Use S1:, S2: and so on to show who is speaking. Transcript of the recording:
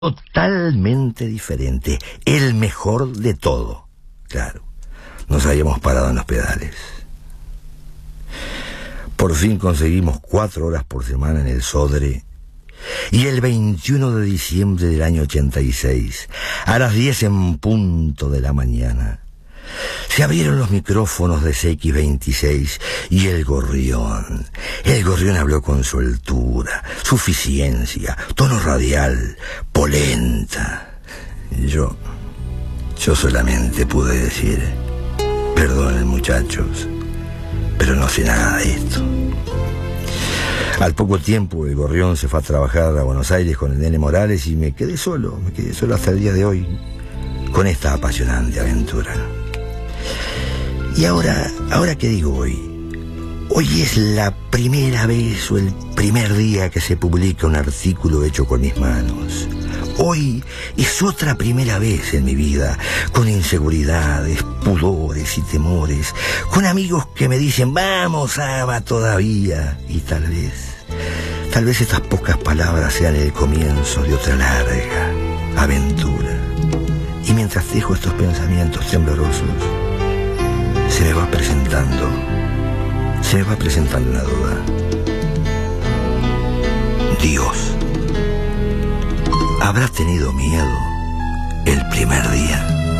S1: totalmente diferente, el mejor de todo. Claro, nos habíamos parado en los pedales. Por fin conseguimos 4 horas por semana en el Sodre, y el 21 de diciembre del año 86, a las 10 en punto de la mañana, se abrieron los micrófonos de CX26 y el Gorrión. El Gorrión habló con soltura, suficiencia, tono radial, polenta. Yo solamente pude decir: perdonen, muchachos, pero no sé nada de esto. Al poco tiempo el Gorrión se fue a trabajar a Buenos Aires con el Nene Morales y me quedé solo hasta el día de hoy con esta apasionante aventura. Y ahora ¿qué digo hoy? Hoy es la primera vez o el primer día que se publica un artículo hecho con mis manos. Hoy es otra primera vez en mi vida, con inseguridades, pudores y temores, con amigos que me dicen: vamos, Aba, todavía. Y tal vez estas pocas palabras sean el comienzo de otra larga aventura. Y mientras dejo estos pensamientos temblorosos, se me va presentando una duda. Dios, ¿habrá tenido miedo el primer día?